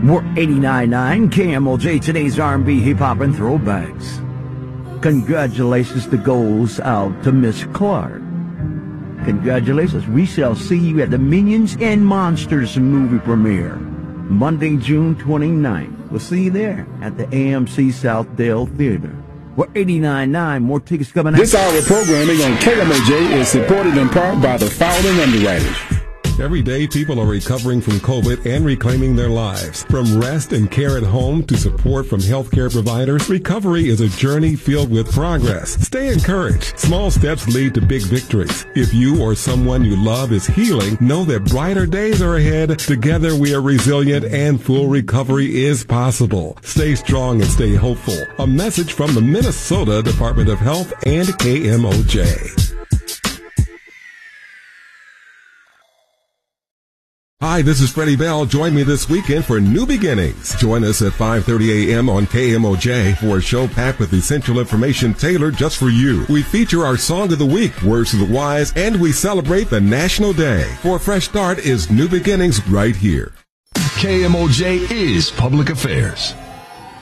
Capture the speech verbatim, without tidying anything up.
We're eighty-nine point nine K M O J, today's R and B, hip-hop, and throwbacks. Congratulations to goes out to Miss Clark. Congratulations. We shall see you at the Minions and Monsters movie premiere, Monday, June twenty-ninth. We'll see you there at the A M C Southdale Theater. We're eighty-nine point nine. More tickets coming out. This hour of programming on K M O J is supported in part by the following underwriters. Every day, people are recovering from COVID and reclaiming their lives. From rest and care at home to support from healthcare providers, recovery is a journey filled with progress. Stay encouraged. Small steps lead to big victories. If you or someone you love is healing, know that brighter days are ahead. Together, we are resilient and full recovery is possible. Stay strong and stay hopeful. A message from the Minnesota Department of Health and K M O J. Hi, this is Freddie Bell. Join me this weekend for New Beginnings. Join us at five thirty a.m. on K M O J for a show packed with essential information tailored just for you. We feature our Song of the Week, Words of the Wise, and we celebrate the National Day. For a fresh start is New Beginnings right here. K M O J is Public Affairs.